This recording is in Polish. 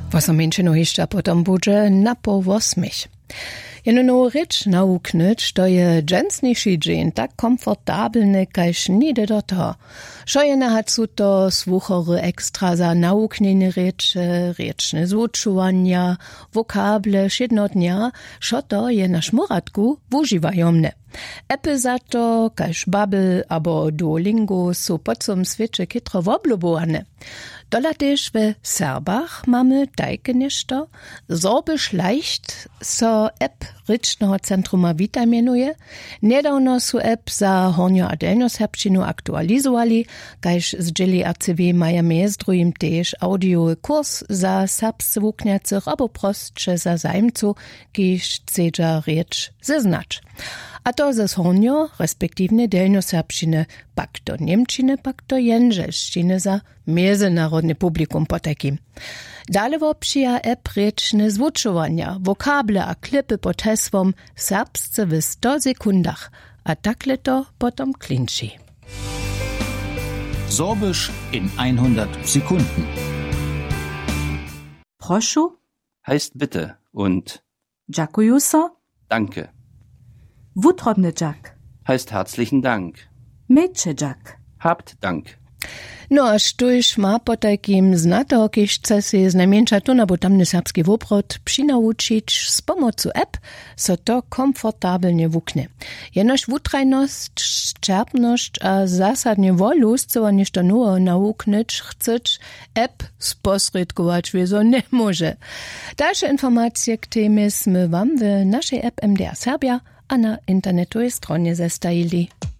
8:00 jeszcze potom bude na po 8:00. Jeno rycz nauknyć, to je dżęsniejszy dzień tak komfortabelny, kajż nigdy do to. Szojene hat su to słuchory ekstra za naukniene rzeczy, ryczne zvučovania, wokable, jednodnia, szo to je na szmuratku wużywajomne. Epy za to, kajż Babbel abo Duolingo su podcom świecie kitro woblubowane. Dola też w Serbach mamy tajke nieszto, zorbisch leicht so app Rycznego Centruma Vita mienuje. Niedawno su app za Hornio-Adelno-Serbšćinu aktualizowali, kajż zdzieli RCW maja mezdrujim też audiowy kurs za serbsce wukniacych abo prostsze za zajmcu, kiż chcedza rzecz zeznać. A to ze Hornio, respektywnie Delno-Serbšćiny, pak do Niemčiny, pak do Jędrzelšćiny za międzynarodne publikum poteki. Dalej wopsija app rečne zvučovanja, vokable a klipy pod hesłom serbsce w 100 sekundach, a takle to potom klinči. Sorbisch in 100 Sekunden. Prošu heißt bitte und dziękuję so. danke Wutrobny dziak. heißt herzlichen Dank. Mecze dziak. Habt Dank. No a štuž ma po takim znato, kiž chce si znajmniejsza tuna, bo tamny serbski wobrot přinaučić z pomocą app, so to komfortabelnie wuknie. Jenož wutrajność, szczerpność a zasadnie wolust, co ništo nuo nauknyć, chceć app sposredkować wieso nie może. Dalsze informacje k temie sme wam w naszej app MDR Serbia a na internetowej stronie zestajili.